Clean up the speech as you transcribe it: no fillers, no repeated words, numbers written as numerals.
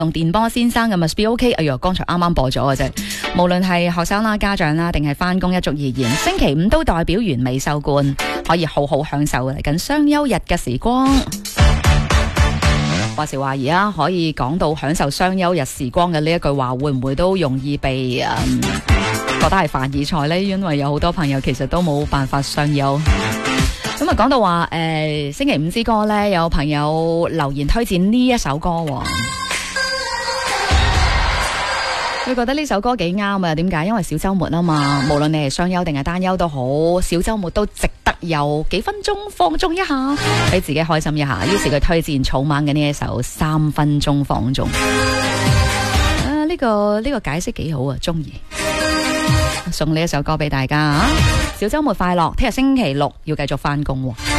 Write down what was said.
同電波先生嘅 Must Be OK， 哎呀，剛才啱啱播咗嘅啫。無論係學生啦、家長啦，定係返工一族而言，星期五都代表完美收官，可以好好享受嚟緊雙休日嘅時光。話時話而家可以講到享受雙休日時光嘅呢一句話，會唔會都容易被覺得係凡爾賽呢？因為有好多朋友其實都冇辦法雙休。咁啊，講到話星期五之歌呢，有朋友留言推薦呢一首歌喎。佢覺得呢首歌幾啱啊？點解？因為小周末啊嘛，無論你係雙休定係單休都好，小周末都值得有幾分鐘放縱一下，俾自己開心一下。於是佢推薦草蜢嘅呢一首3分鐘放縱。呢個解釋幾好啊，中意。送呢一首歌俾大家啊！小周末快樂，聽日星期六要繼續返工喎。